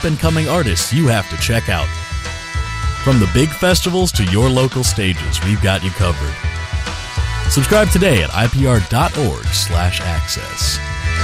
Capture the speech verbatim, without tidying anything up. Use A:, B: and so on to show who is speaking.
A: up-and-coming artists you have to check out. From the big festivals to your local stages, we've got you covered. Subscribe today at I P R dot org slash access.